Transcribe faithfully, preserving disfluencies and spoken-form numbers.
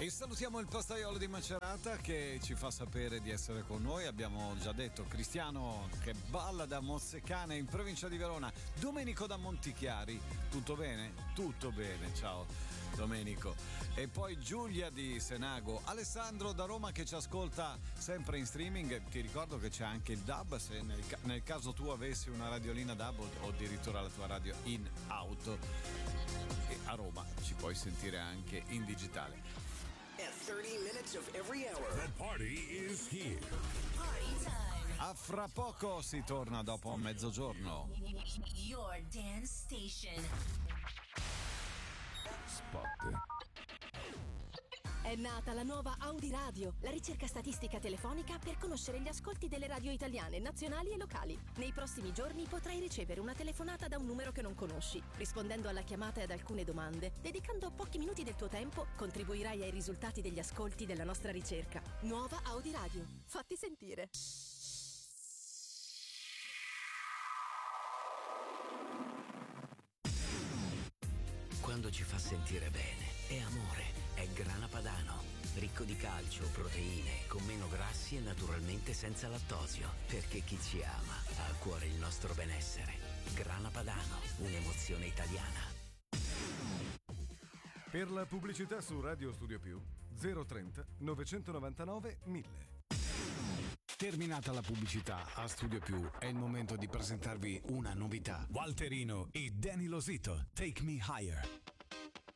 E salutiamo il postaiolo di Macerata che ci fa sapere di essere con noi. Abbiamo già detto Cristiano che balla da Mozzecane in provincia di Verona, Domenico da Montichiari. Tutto bene? Tutto bene, ciao Domenico. E poi Giulia di Senago, Alessandro da Roma che ci ascolta sempre in streaming. Ti ricordo che c'è anche il D A B, se nel, nel caso tu avessi una radiolina D A B o addirittura la tua radio in auto. E a Roma ci puoi sentire anche in digitale. At thirty minutes of every hour. The party is here. Party time. A fra poco si torna dopo mezzogiorno. Your dance station. Spot. È nata la nuova Audi Radio, la ricerca statistica telefonica per conoscere gli ascolti delle radio italiane, nazionali e locali. Nei prossimi giorni potrai ricevere una telefonata da un numero che non conosci. Rispondendo alla chiamata e ad alcune domande, dedicando pochi minuti del tuo tempo, contribuirai ai risultati degli ascolti della nostra ricerca. Nuova Audi Radio. Fatti sentire. Quando ci fa sentire bene, è amore, è Grana Padano. Ricco di calcio, proteine, con meno grassi e naturalmente senza lattosio. Perché chi ci ama ha a cuore il nostro benessere. Grana Padano, un'emozione italiana. Per la pubblicità su Radio Studio Più, zero trenta novecentonovantanove mille. Terminata la pubblicità a Studio Più, è il momento di presentarvi una novità. Walterino e Danny Losito, Take Me Higher.